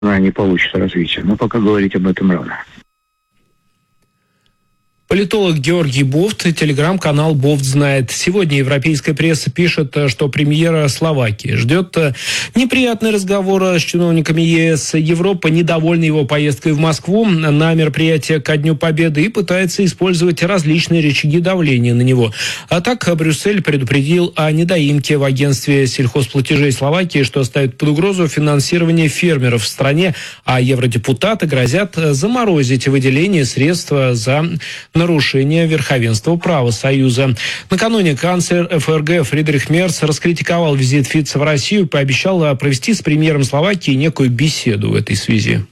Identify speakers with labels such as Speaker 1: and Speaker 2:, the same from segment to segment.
Speaker 1: не получится развития. Но пока говорить об этом рано.
Speaker 2: Политолог Георгий Бофт, телеграм-канал «Бофт знает». Сегодня европейская пресса пишет, что премьера Словакии ждет неприятный разговор с чиновниками ЕС. Европа недовольна его поездкой в Москву на мероприятие ко Дню Победы и пытается использовать различные рычаги давления на него. А так Брюссель предупредил о недоимке в агентстве сельхозплатежей Словакии, что ставит под угрозу финансирование фермеров в стране, а евродепутаты грозят заморозить выделение средств за нарушение верховенства права Союза. Накануне канцлер ФРГ Фридрих Мерц раскритиковал визит Фица в Россию и пообещал провести с премьером Словакии некую беседу в этой связи.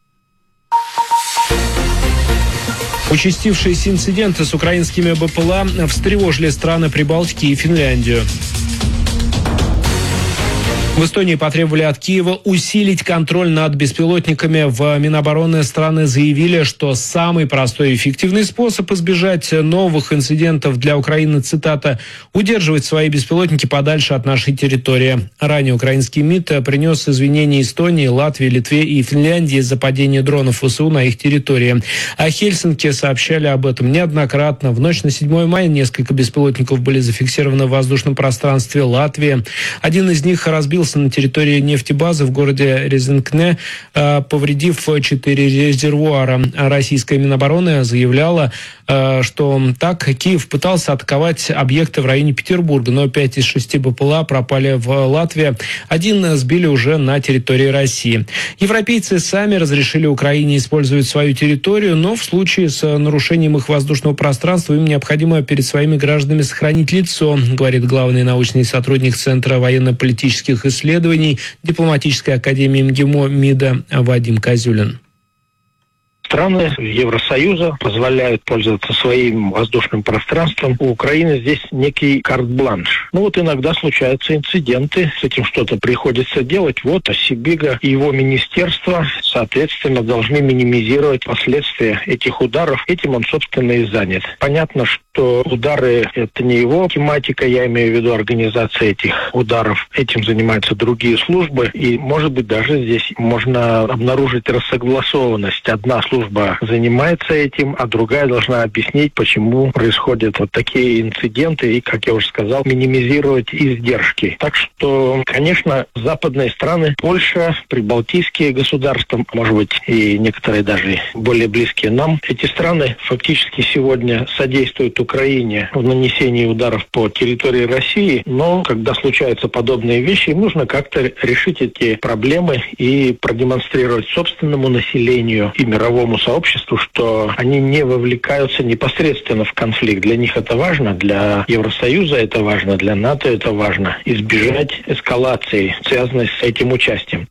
Speaker 2: Участившиеся инциденты с украинскими БПЛА встревожили страны Прибалтики и Финляндию. В Эстонии потребовали от Киева усилить контроль над беспилотниками. В Минобороны страны заявили, что самый простой и эффективный способ избежать новых инцидентов для Украины, цитата, «удерживать свои беспилотники подальше от нашей территории». Ранее украинский МИД принес извинения Эстонии, Латвии, Литве и Финляндии за падение дронов ВСУ на их территории. А Хельсинки сообщали об этом неоднократно. В ночь на 7 мая несколько беспилотников были зафиксированы в воздушном пространстве Латвии. Один из них разбился на территории нефтебазы в городе Резекне, повредив 4 резервуара. Российская Минобороны заявляла, что так Киев пытался атаковать объекты в районе Петербурга, но 5 из 6 БПЛА пропали в Латвии, 1 сбили уже на территории России. Европейцы сами разрешили Украине использовать свою территорию, но в случае с нарушением их воздушного пространства им необходимо перед своими гражданами сохранить лицо, говорит главный научный сотрудник Центра военно-политических исследований Дипломатической академии МГИМО МИДа Вадим Козюлин.
Speaker 3: Страны Евросоюза позволяют пользоваться своим воздушным пространством. У Украины здесь некий карт-бланш. Иногда случаются инциденты, с этим что-то приходится делать. Сибига и его министерство, соответственно, должны минимизировать последствия этих ударов. Этим он, собственно, и занят. Понятно, что удары – это не его тематика, я имею в виду организация этих ударов. Этим занимаются другие службы. И, может быть, даже здесь можно обнаружить рассогласованность. Одна служба занимается этим, а другая должна объяснить, почему происходят такие инциденты и, как я уже сказал, минимизировать издержки. Так что, конечно, западные страны, Польша, прибалтийские государства, может быть, и некоторые даже более близкие нам, эти страны фактически сегодня содействуют Украине в нанесении ударов по территории России, но когда случаются подобные вещи, им нужно как-то решить эти проблемы и продемонстрировать собственному населению и мировому сообществу, что они не вовлекаются непосредственно в конфликт. Для них это важно, для Евросоюза это важно, для НАТО это важно. Избежать эскалации, связанной с этим участием.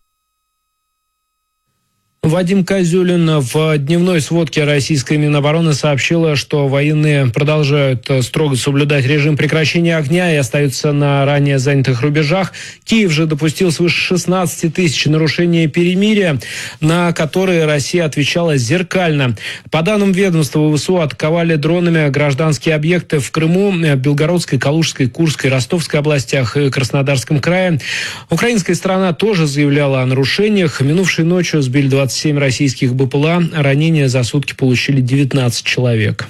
Speaker 2: Вадим Козюлин в дневной сводке российской Минобороны сообщила, что военные продолжают строго соблюдать режим прекращения огня и остаются на ранее занятых рубежах. Киев же допустил свыше 16 тысяч нарушений перемирия, на которые Россия отвечала зеркально. По данным ведомства, ВСУ атаковали дронами гражданские объекты в Крыму, Белгородской, Калужской, Курской, Ростовской областях и Краснодарском крае. Украинская сторона тоже заявляла о нарушениях. Минувшей ночью сбили 27 российских БПЛА, ранения за сутки получили 19 человек.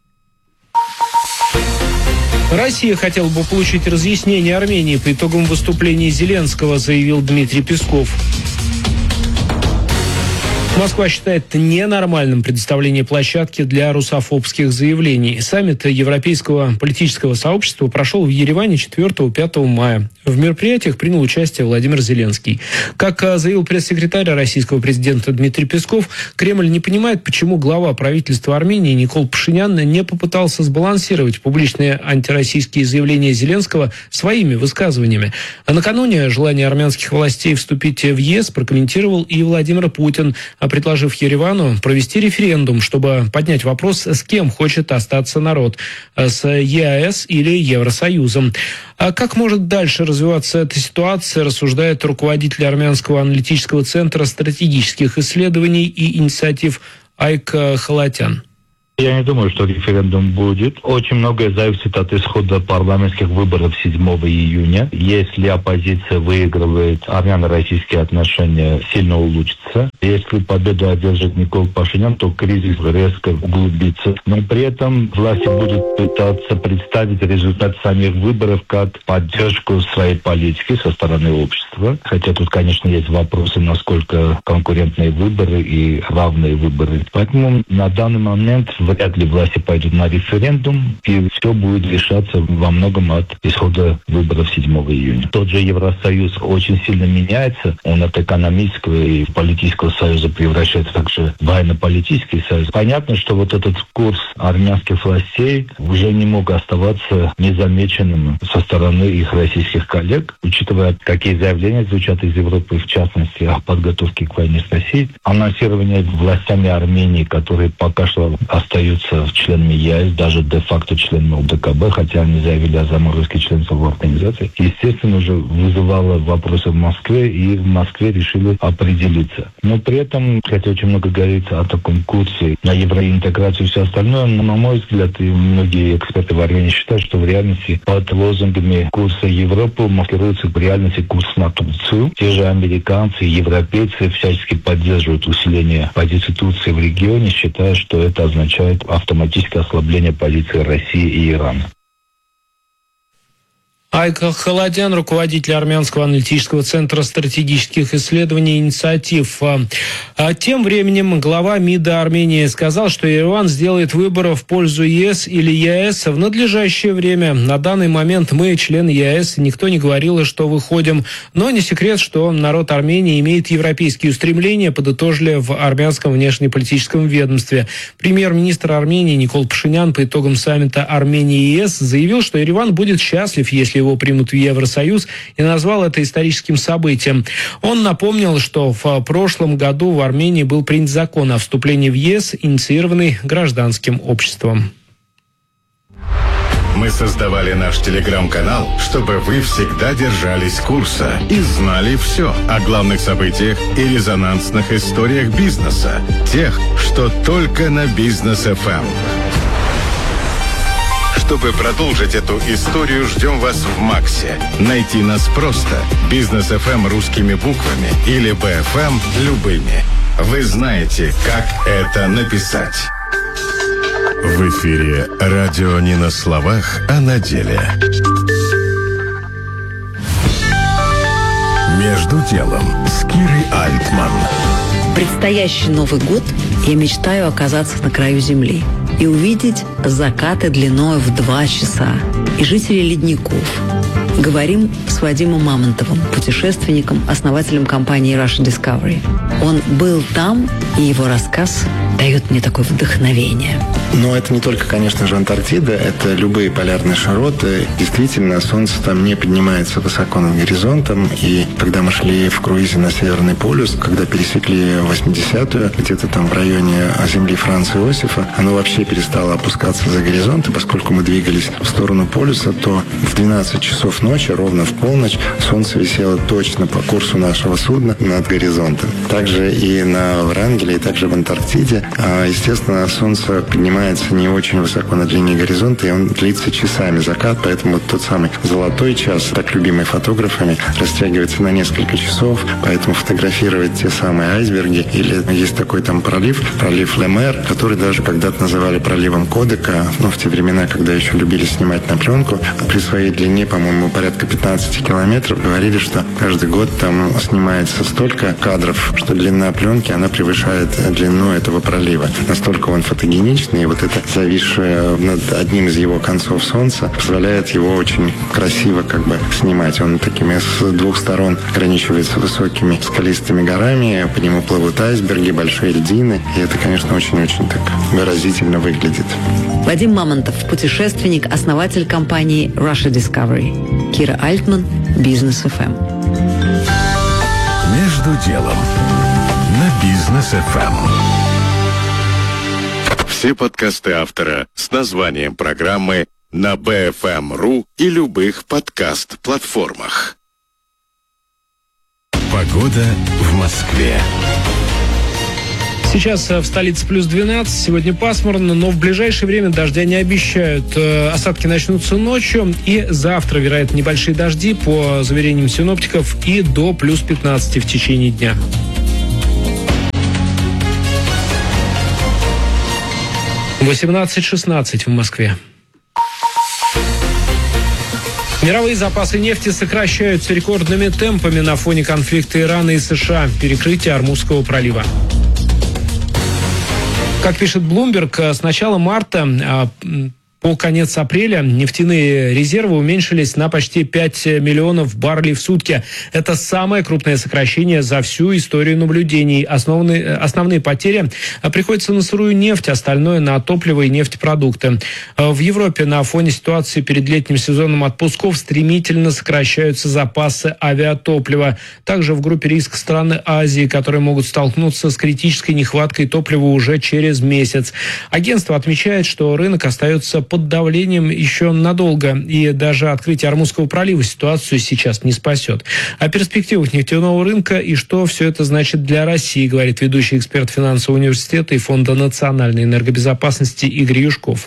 Speaker 2: Россия хотела бы получить разъяснение Армении по итогам выступления Зеленского, заявил Дмитрий Песков. Москва считает ненормальным предоставление площадки для русофобских заявлений. Саммит Европейского политического сообщества прошел в Ереване 4-5 мая. В мероприятиях принял участие Владимир Зеленский. Как заявил пресс-секретарь российского президента Дмитрий Песков, Кремль не понимает, почему глава правительства Армении Никол Пашинян не попытался сбалансировать публичные антироссийские заявления Зеленского своими высказываниями. А накануне желание армянских властей вступить в ЕС прокомментировал и Владимир Путин, предложив Еревану провести референдум, чтобы поднять вопрос, с кем хочет остаться народ – с ЕАЭС или Евросоюзом. А как может дальше развиваться эта ситуация, рассуждает руководитель Армянского аналитического центра стратегических исследований и инициатив Айк Халатян.
Speaker 4: Я не думаю, что референдум будет. Очень многое зависит от исхода парламентских выборов 7 июня. Если оппозиция выигрывает, армяно-российские отношения сильно улучшатся. Если победу одержит Никол Пашинян, то кризис резко углубится. Но при этом власти будут пытаться представить результат самих выборов как поддержку своей политики со стороны общества. Хотя тут, конечно, есть вопросы, насколько конкурентные выборы и равные выборы. Поэтому на данный момент вряд ли власти пойдут на референдум, и все будет решаться во многом от исхода выборов 7 июня. Тот же Евросоюз очень сильно меняется. Он от экономического и политического союза превращается также в военно-политический союз. Понятно, что вот этот курс армянских властей уже не мог оставаться незамеченным со стороны их российских коллег, учитывая, какие заявления звучат из Европы, в частности, о подготовке к войне с Россией. Анонсирование властями Армении, которые пока что остаются членами ЕАЭС, даже де-факто членами ОДКБ, хотя они заявили о заморозке членства в организации, естественно, уже вызывало вопросы в Москве, и в Москве решили определиться. Но при этом, хотя очень много говорится о таком курсе на евроинтеграцию и все остальное, но, на мой взгляд, и многие эксперты в Армении считают, что в реальности под лозунгами курса Европы маскируется в реальности курс на Турцию. Те же американцы и европейцы всячески поддерживают усиление позиции Турции в регионе, считая, что это означает автоматическое ослабление позиции России и Ирана.
Speaker 2: Айка Холодян, руководитель Армянского аналитического центра стратегических исследований и инициатив. Тем временем глава МИДа Армении сказал, что Ереван сделает выбор в пользу ЕС или ЕАЭС в надлежащее время. На данный момент мы, члены ЕАЭС, никто не говорил, что выходим. Но не секрет, что народ Армении имеет европейские устремления, подытожили в армянском внешнеполитическом ведомстве. Премьер-министр Армении Никол Пашинян по итогам саммита Армении и ЕС заявил, что Ереван будет счастлив, если его примут в Евросоюз, и назвал это историческим событием. Он напомнил, что в прошлом году в Армении был принят закон о вступлении в ЕС, инициированный гражданским обществом.
Speaker 5: Мы создавали наш телеграм-канал, чтобы вы всегда держались курса и знали все о главных событиях и резонансных историях бизнеса. Тех, что только на Бизнес ФМ. Чтобы продолжить эту историю, ждем вас в Максе. Найти нас просто. Бизнес ФМ русскими буквами или БФМ любыми. Вы знаете, как это написать. В эфире радио не на словах, а на деле. Между делом с Кирой Альтман.
Speaker 6: Предстоящий Новый год я мечтаю оказаться на краю земли и увидеть закаты длиной в 2 часа и жителей ледников. Говорим с Вадимом Мамонтовым, путешественником, основателем компании Russia Discovery. Он был там, и его рассказ дает мне такое вдохновение.
Speaker 7: Но это не только, конечно же, Антарктида, это любые полярные широты. Действительно, солнце там не поднимается высоко над горизонтом. И когда мы шли в круизе на Северный полюс, когда пересекли 80-ю, где-то там в районе земли Франца Иосифа, оно вообще перестало опускаться за горизонт. И поскольку мы двигались в сторону полюса, то в 12 часов ночи, ровно в полночь, солнце висело точно по курсу нашего судна над горизонтом. Также и на Врангеле, и также в Антарктиде. Естественно, солнце поднимается не очень высоко над линией горизонта, и он длится часами закат, поэтому тот самый золотой час, так любимый фотографами, растягивается на несколько часов, поэтому фотографировать те самые айсберги, или есть такой там пролив Лемер, который даже когда-то называли проливом Кодека, в те времена, когда еще любили снимать на пленку, при своей длине, по-моему, порядка 15 километров, говорили, что каждый год там снимается столько кадров, что длина пленки, она превышает длину этого пролива. Настолько он фотогеничный, и вот это зависшее над одним из его концов солнца позволяет его очень красиво снимать. Он такими с 2 сторон ограничивается высокими скалистыми горами, по нему плывут айсберги, большие льдины, и это, конечно, очень-очень так выразительно выглядит.
Speaker 6: Вадим Мамонтов, путешественник, основатель компании Russia Discovery. Кира Альтман, Бизнес ФМ.
Speaker 5: Между делом на Бизнес ФМ. Все подкасты автора с названием программы на BFM.ru и любых подкаст-платформах. Погода в Москве.
Speaker 2: Сейчас в столице плюс 12, сегодня пасмурно, но в ближайшее время дождя не обещают. Осадки начнутся ночью, и завтра, вероятно, небольшие дожди, по заверениям синоптиков, и до плюс 15 в течение дня. – 18:16 в Москве. Мировые запасы нефти сокращаются рекордными темпами на фоне конфликта Ирана и США, перекрытия Ормузского пролива. Как пишет Bloomberg, с начала марта по конец апреля нефтяные резервы уменьшились на почти 5 миллионов баррелей в сутки. Это самое крупное сокращение за всю историю наблюдений. Основные потери приходятся на сырую нефть, остальное на топливо и нефтепродукты. В Европе на фоне ситуации перед летним сезоном отпусков стремительно сокращаются запасы авиатоплива. Также в группе риска страны Азии, которые могут столкнуться с критической нехваткой топлива уже через месяц. Агентство отмечает, что рынок остается под давлением еще надолго, и даже открытие Ормузского пролива ситуацию сейчас не спасет. О перспективах нефтяного рынка и что все это значит для России, говорит ведущий эксперт финансового университета и Фонда национальной энергобезопасности Игорь Юшков.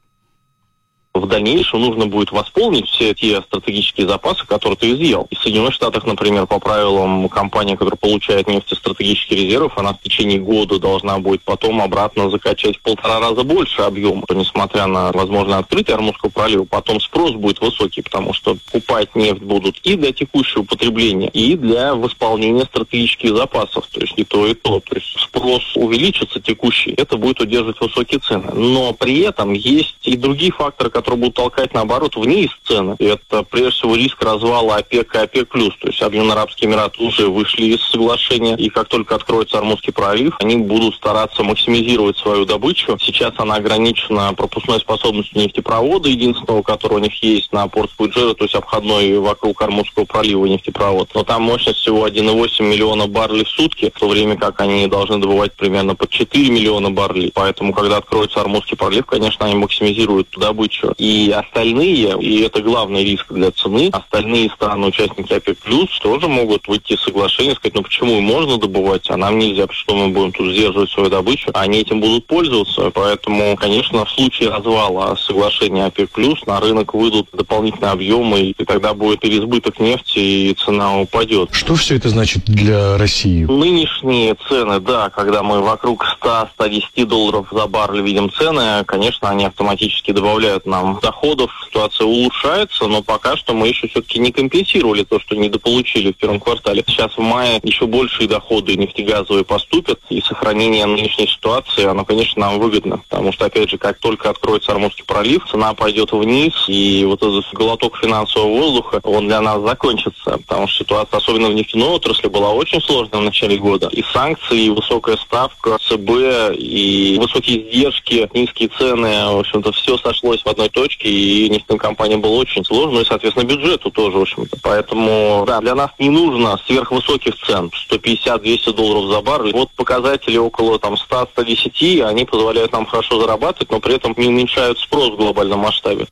Speaker 8: В дальнейшем нужно будет восполнить все те стратегические запасы, которые ты изъял. И в Соединенных Штатах, например, по правилам, компания, которая получает нефтестратегических резервов, она в течение года должна будет потом обратно закачать в 1,5 раза больше объема. Несмотря на возможное открытие Ормузского пролива, потом спрос будет высокий, потому что покупать нефть будут и для текущего потребления, и для восполнения стратегических запасов. То есть и то, и то. То есть спрос увеличится текущий, это будет удерживать высокие цены. Но при этом есть и другие факторы, которые будут толкать, наоборот, вниз цены. И это, прежде всего, риск развала ОПЕК и ОПЕК+. То есть Объединенные Арабские Эмираты уже вышли из соглашения, и как только откроется Ормузский пролив, они будут стараться максимизировать свою добычу. Сейчас она ограничена пропускной способностью нефтепровода, единственного, который у них есть на порт Фуджейра, то есть обходной вокруг Ормузского пролива нефтепровод. Но там мощность всего 1,8 миллиона баррелей в сутки, в то время как они должны добывать примерно под 4 миллиона баррелей. Поэтому, когда откроется Ормузский пролив, конечно, они максимизируют добычу. И остальные, и это главный риск для цены, остальные страны-участники ОПЕК+, тоже могут выйти из соглашения, сказать, ну почему им можно добывать, а нам нельзя, потому что мы будем тут сдерживать свою добычу, а они этим будут пользоваться. Поэтому, конечно, в случае развала соглашения ОПЕК+, на рынок выйдут дополнительные объемы, и тогда будет переизбыток нефти, и цена упадет.
Speaker 9: Что все это значит для России?
Speaker 8: Нынешние цены, да, когда мы вокруг 100-110 долларов за баррель видим цены, конечно, они автоматически добавляют нам доходов, ситуация улучшается, но пока что мы еще все-таки не компенсировали то, что недополучили в первом квартале. Сейчас в мае еще большие доходы нефтегазовые поступят, и сохранение нынешней ситуации, оно, конечно, нам выгодно, потому что, опять же, как только откроется Ормузский пролив, цена пойдет вниз, и вот этот глоток финансового воздуха, он для нас закончится, потому что ситуация, особенно в нефтяной отрасли, была очень сложная в начале года. И санкции, и высокая ставка ЦБ, и высокие издержки, низкие цены, в общем-то, все сошлось в одной точке, и нефтяным компаниям было очень сложно, и, соответственно, бюджету тоже, в общем-то. Поэтому, да, для нас не нужно сверхвысоких цен, 150-200 долларов за баррель. Вот показатели около 100-110, они позволяют нам хорошо зарабатывать, но при этом не уменьшают спрос в глобальном масштабе.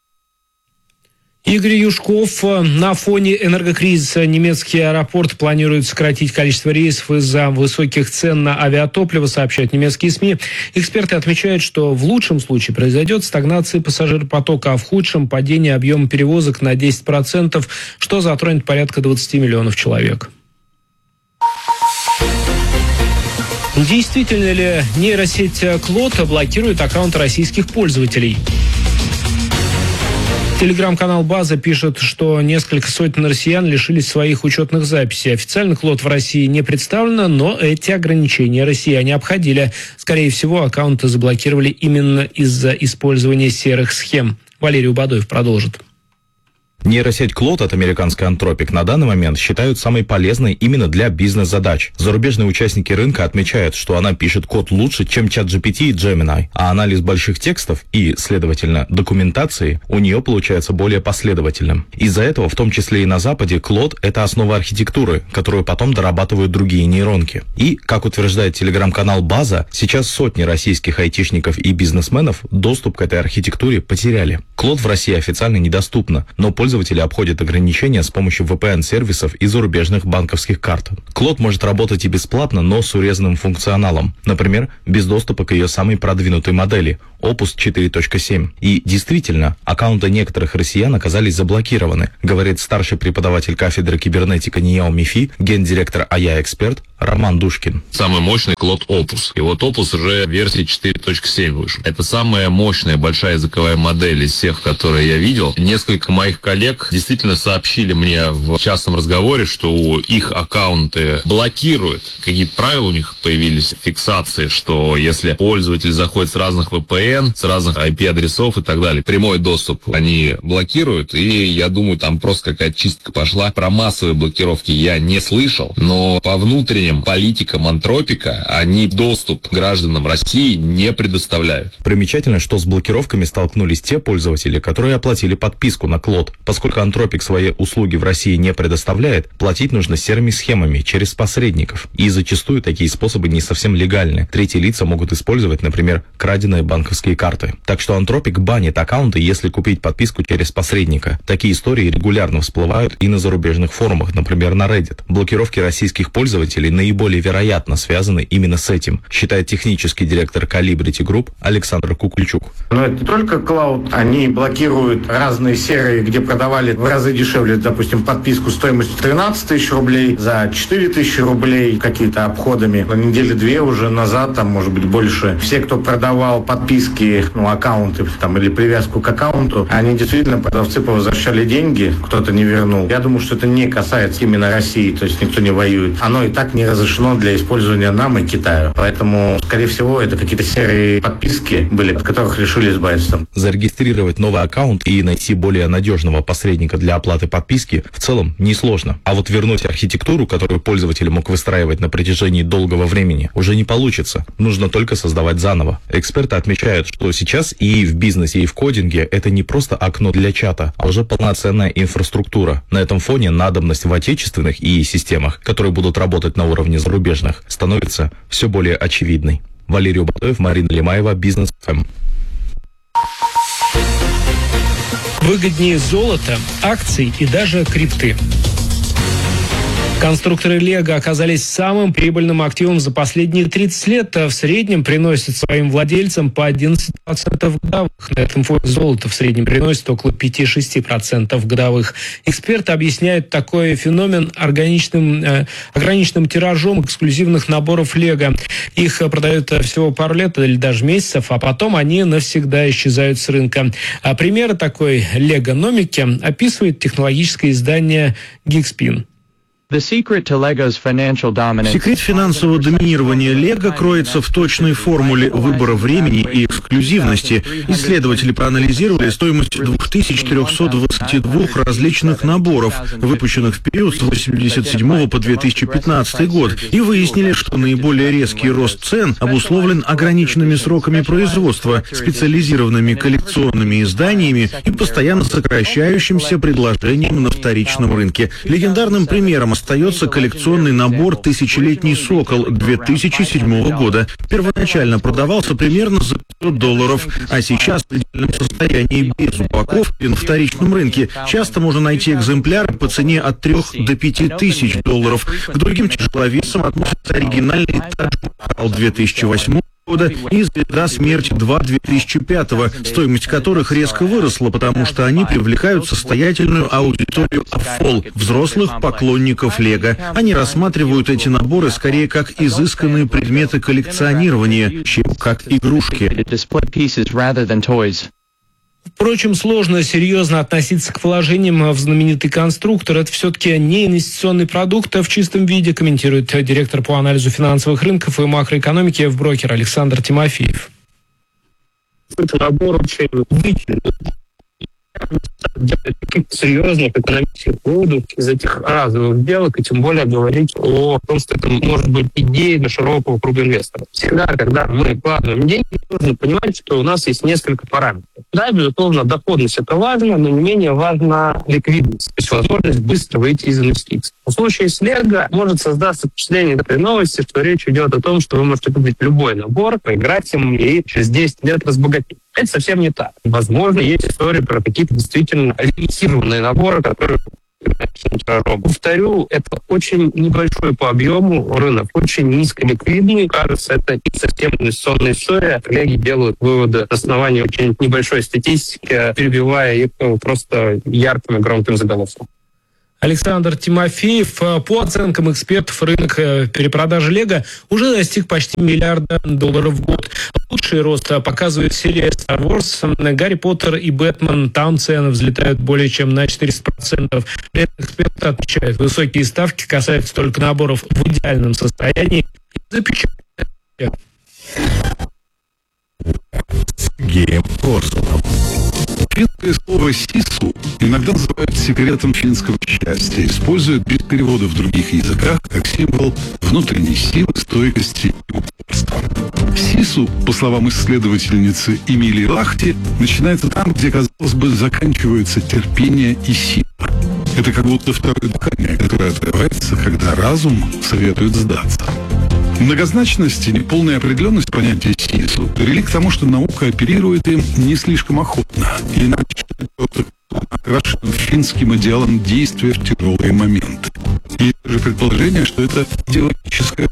Speaker 2: Игорь Юшков. На фоне энергокризиса немецкий аэропорт планирует сократить количество рейсов из-за высоких цен на авиатопливо, сообщают немецкие СМИ. Эксперты отмечают, что в лучшем случае произойдет стагнация пассажиропотока, а в худшем – падение объема перевозок на 10%, что затронет порядка 20 миллионов человек. Действительно ли нейросеть Claude блокирует аккаунты российских пользователей? Телеграм-канал «База» пишет, что несколько сотен россиян лишились своих учетных записей. Официально Claude в России не представлено, но эти ограничения россияне обходили. Скорее всего, аккаунты заблокировали именно из-за использования серых схем. Валерий Убадоев продолжит.
Speaker 10: Нейросеть Claude от американской Anthropic на данный момент считают самой полезной именно для бизнес-задач. Зарубежные участники рынка отмечают, что она пишет код лучше, чем ChatGPT и Gemini, а анализ больших текстов и, следовательно, документации у нее получается более последовательным. Из-за этого, в том числе и на Западе, Claude — это основа архитектуры, которую потом дорабатывают другие нейронки. И, как утверждает телеграм-канал «База», сейчас сотни российских айтишников и бизнесменов доступ к этой архитектуре потеряли. Claude в России официально недоступна, но пользователи пользователи обходят ограничения с помощью VPN-сервисов и зарубежных банковских карт. Клод может работать и бесплатно, но с урезанным функционалом. Например, без доступа к ее самой продвинутой модели – Opus 4.7. И действительно, аккаунты некоторых россиян оказались заблокированы, говорит старший преподаватель кафедры кибернетика НИАО МИФИ, гендиректор АЯ Эксперт Роман Душкин.
Speaker 11: Самый мощный Клод Opus. И вот Opus уже версии 4.7 вышел. Это самая мощная большая языковая модель из всех, которые я видел. Несколько моих коллег действительно сообщили мне в частном разговоре, что их аккаунты блокируют. Какие-то правила у них появились, фиксации, что если пользователь заходит с разных VPN, с разных IP-адресов и так далее, прямой доступ они блокируют. И я думаю, там просто какая-то чистка пошла. Про массовые блокировки я не слышал, но по внутренним политикам Антропика они доступ гражданам России не предоставляют.
Speaker 10: Примечательно, что с блокировками столкнулись те пользователи, которые оплатили подписку на Клод. Поскольку Антропик свои услуги в России не предоставляет, платить нужно серыми схемами через посредников. И зачастую такие способы не совсем легальны. Третьи лица могут использовать, например, краденые банковские карты. Так что Антропик банит аккаунты, если купить подписку через посредника. Такие истории регулярно всплывают и на зарубежных форумах, например, на Reddit. Блокировки российских пользователей наиболее вероятно связаны именно с этим, считает технический директор Calibrity Group Александр Кукульчук.
Speaker 12: Но это не только клауд, они блокируют разные серии, где продавали в разы дешевле, допустим, подписку стоимостью 13 тысяч рублей за 4 тысячи рублей какие-то обходами. На неделе две уже назад, там, может быть, больше. Все, кто продавал подписки, аккаунты там, или привязку к аккаунту, они действительно, продавцы повозвращали деньги, кто-то не вернул. Я думаю, что это не касается именно России, то есть никто не воюет. Оно и так не разрешено для использования нам и Китаю. Поэтому, скорее всего, это какие-то серые подписки были, от которых решили избавиться.
Speaker 10: Зарегистрировать новый аккаунт и найти более надежного посредника для оплаты подписки в целом несложно. А вот вернуть архитектуру, которую пользователь мог выстраивать на протяжении долгого времени, уже не получится. Нужно только создавать заново. Эксперты отмечают, что сейчас и в бизнесе, и в кодинге это не просто окно для чата, а уже полноценная инфраструктура. На этом фоне надобность в отечественных ИИ системах, которые будут работать на уровне зарубежных, становится все более очевидной. Валерий Батоев, Марина Лимаева, Бизнес ФМ.
Speaker 2: Выгоднее золота, акций и даже крипты. Конструкторы Лего оказались самым прибыльным активом за последние 30 лет, а в среднем приносят своим владельцам по 11% годовых. На этом фоне золото в среднем приносит около 5-6% годовых. Эксперты объясняют такой феномен ограниченным тиражом эксклюзивных наборов Лего. Их продают всего пару лет или даже месяцев, а потом они навсегда исчезают с рынка. А примеры такой Лего-номики описывает технологическое издание Geekspin.
Speaker 13: Секрет финансового доминирования Лего кроется в точной формуле выбора времени и эксклюзивности. Исследователи проанализировали стоимость 2322 различных наборов, выпущенных в период с 1987 по 2015 год, и выяснили, что наиболее резкий рост цен обусловлен ограниченными сроками производства, специализированными коллекционными изданиями и постоянно сокращающимся предложением на вторичном рынке. Легендарным примером остается коллекционный набор «Тысячелетний сокол» 2007 года. Первоначально продавался примерно за $500, а сейчас в идеальном состоянии без упаковки на вторичном рынке часто можно найти экземпляры по цене от 3 до 5 тысяч $. К другим тяжеловесам относятся оригинальный Тадж-Махал 2008 года и «Звезда смерти 2» 2005, стоимость которых резко выросла, потому что они привлекают состоятельную аудиторию АФОЛ, взрослых поклонников Лего. Они рассматривают эти наборы скорее как изысканные предметы коллекционирования, чем как игрушки.
Speaker 2: Впрочем, сложно серьезно относиться к вложениям в знаменитый конструктор. Это все-таки не инвестиционный продукт, а в чистом виде, комментирует директор по анализу финансовых рынков и макроэкономики в брокер Александр Тимофеев.
Speaker 14: Это набор очень длительный. Делать каких-то серьезных экономических выводов из этих разовых сделок, и тем более говорить о том, что это может быть идеей для широкого круга инвесторов. Всегда, когда мы вкладываем деньги, нужно понимать, что у нас есть несколько параметров. Да, безусловно, доходность — это важно, но не менее важна ликвидность, то есть возможность быстро выйти из инвестиций. В случае с Лего может создаться впечатление этой новости, что речь идет о том, что вы можете купить любой набор, поиграть им и через 10 лет разбогатеть. Это совсем не так. Возможно, есть истории про какие-то действительно лимитированные наборы, которые... Повторю, это очень небольшой по объему рынок, очень низколиквидный. Кажется, это не совсем инвестиционная история. Коллеги делают выводы на основании очень небольшой статистики, перебивая их просто ярким и громким заголовком.
Speaker 2: Александр Тимофеев. По оценкам экспертов, рынок перепродажи Лего уже достиг почти $1 миллиарда в год. Лучший рост показывает серия Star Wars, Гарри Поттер и Бэтмен. Там цены взлетают более чем на 400%. При этом эксперты отмечают, высокие ставки касаются только наборов в идеальном состоянии.
Speaker 15: Сергеем Корсуном. Финское слово «сису» иногда называют секретом финского счастья, используют без перевода в других языках как символ внутренней силы, стойкости и упорства. Сису, по словам исследовательницы Эмилии Лахти, начинается там, где, казалось бы, заканчивается терпение и сила. Это как будто второе дыхание, которое открывается, когда разум советует сдаться. Многозначность и неполная определенность понятия сису привели к тому, что наука оперирует им не слишком охотно. Иначе это окрашено финским идеалом действия в тяжелые моменты. Есть же предположение, что это идеологическое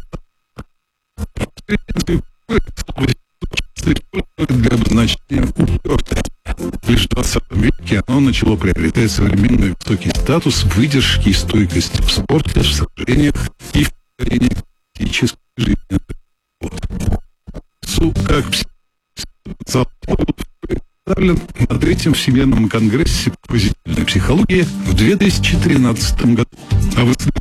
Speaker 15: для обозначения упертости. Лишь в 20 веке оно начало приобретать современный высокий статус выдержки и стойкости в спорте, в сражениях и в покорении физической жизни. Как представлен на Третьем Всемирном конгрессе по позитивной психологии в 2013 году. А в